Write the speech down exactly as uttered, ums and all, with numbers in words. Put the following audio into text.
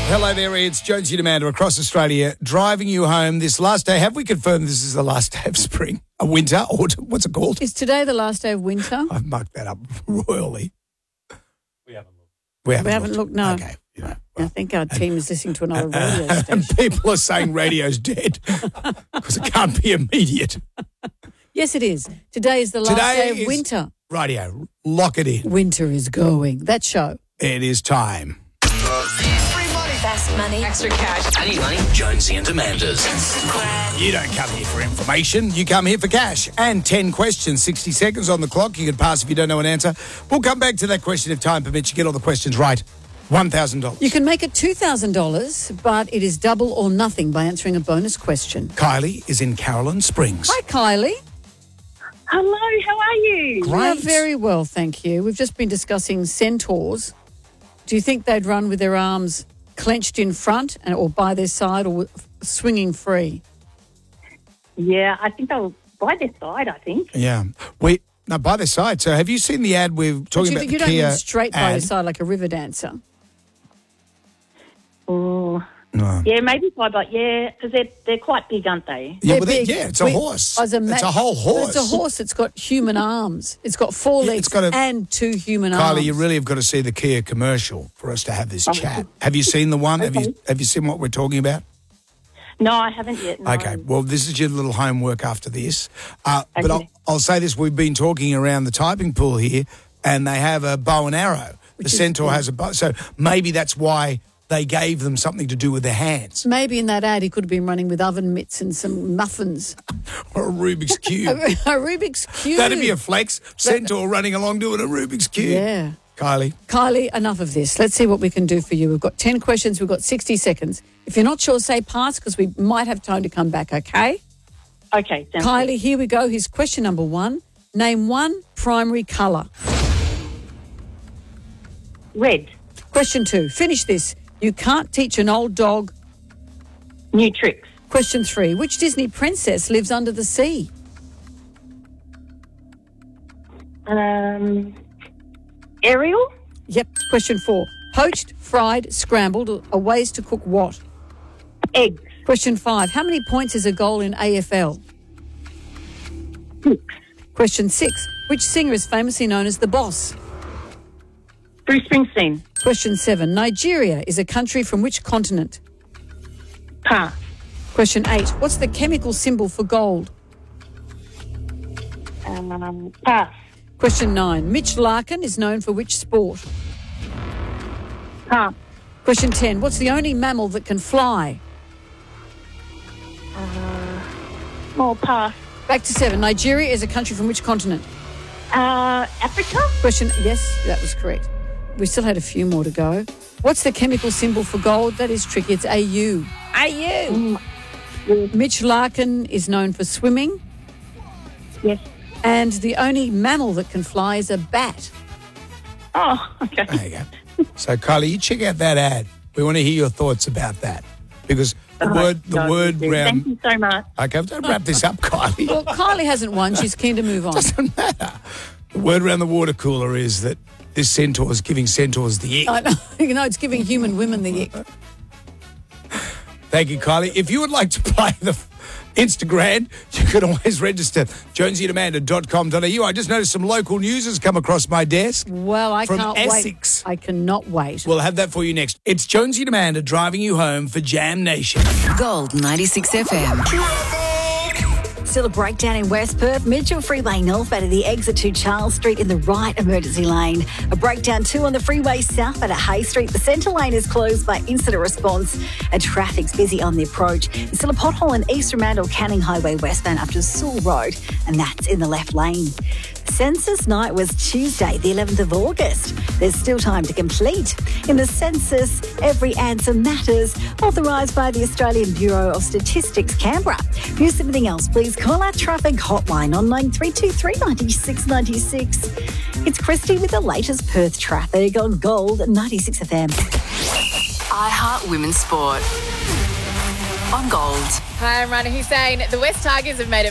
Hello there, it's Jonesy and Amanda across Australia driving you home this last day. Have we confirmed this is the last day of spring? A winter? Autumn? What's it called? Is today the last day of winter? I've mucked that up royally. We haven't looked. We haven't, We haven't looked, no. Okay. You know, I think our team is listening to another radio and station. people are saying radio's dead because it can't be immediate. Yes, it is. Today is the last Today day of is- winter. Radio, lock it in. Winter is going. That show. It is time. Fast money. Extra cash. I need money. Jonesy and Amanda's. You don't come here for information. You come here for cash. And ten questions, sixty seconds on the clock. You can pass if you don't know an answer. We'll come back to that question if time permits. You get all the questions right. one thousand dollars. You can make it two thousand dollars, but it is double or nothing by answering a bonus question. Kylie is in Caroline Springs. Hi, Kylie. Hello, how are you? Yeah, very well, thank you. We've just been discussing centaurs. Do you think they'd run with their arms clenched in front and, or by their side or swinging free? Yeah, I think they'll by their side, I think. Yeah. We no, by their side. So have you seen the ad we're But talking you, about? you the don't Kia mean straight by ad? your side like a river dancer. Oh, No. yeah, maybe side by, yeah, because they're, they're quite big, aren't they? Yeah, They're well, they- big. yeah, it's a We- horse. as a ma- it's a whole horse. It's a horse that's got human arms. It's got four Yeah, legs it's got a- and two human arms. Kylie, you really have got to see the Kia commercial for us to have this Oh. chat. Have you seen the one? Have you Okay. have you seen what we're talking about? No, I haven't yet. No. Okay, well, this is your little homework after this. Uh, But Okay. I'll, I'll say this, we've been talking around the typing pool here, and they have a bow and arrow. Which the is centaur cool. has a bow. So maybe that's why they gave them something to do with their hands. Maybe in that ad he could have been running with oven mitts and some muffins. Or a Rubik's A, Cube. a Rubik's Cube. That'd be a flex. Centaur running along doing a Rubik's Cube. Yeah. Kylie. Kylie, enough of this. Let's see what we can do for you. We've got ten questions. We've got sixty seconds. If you're not sure, say pass because we might have time to come back, okay? Okay, sounds Kylie, here we go. Here's question number one. Name one primary colour. good. Red, Question two. Finish this. You can't teach an old dog. new tricks. Question three. Which Disney princess lives under the sea? Um, Ariel, Yep. Question four. Poached, fried, scrambled are ways to cook what? eggs, Question five. How many points is a goal in A F L? six, Question six. Which singer is famously known as the Boss? Bruce Springsteen, Question seven. Nigeria is a country from which continent? pass, Question eight. What's the chemical symbol for gold? um, pass, Question nine. Mitch Larkin is known for which sport? pass, Question ten. What's the only mammal that can fly? more pass. Back to seven. Nigeria is a country from which continent? Uh, Africa, Question, yes, that was correct. We still had a few more to go. What's the chemical symbol for gold? That is tricky. It's A U. A U. Mitch Larkin is known for swimming, yes. and the only mammal that can fly is a bat. Oh, okay. There you go. So, Kylie, you check out that ad. We want to hear your thoughts about that. Because the Oh, word the no, word Thank round... you so much. Okay, don't wrap this up, Kylie. Well, Kylie hasn't won. She's keen to move on. Doesn't matter. The word around the water cooler is that this centaur is giving centaurs the ick. I know, you know, it's giving human women the ick. Thank you, Kylie. If you would like to play the Instagram, you can always register jonesy and amanda dot com dot a u. I just noticed some local news has come across my desk. Well, I From can't Essex. wait. I cannot wait. We'll have that for you next. It's Jonesy and Amanda driving you home for Jam Nation. Gold ninety-six F M. Still a breakdown in West Perth. Mitchell Freeway northbound at the exit to Charles Street in the right emergency lane. A breakdown too on the freeway southbound at Hay Street. The centre lane is closed by incident response and traffic's busy on the approach. There's still a pothole in East Fremantle Canning Highway westbound up to Sewell Road, and that's in the left lane. Census night was Tuesday, the eleventh of August. There's still time to complete. In the census, every answer matters, authorised by the Australian Bureau of Statistics, Canberra. If you have anything else, please call our traffic hotline on nine three two three, nine six nine six. It's Christy with the latest Perth traffic on Gold ninety-six F M. iHeart Women's Sport on Gold. Hi, I'm Rana Hussein. The West Tigers have made a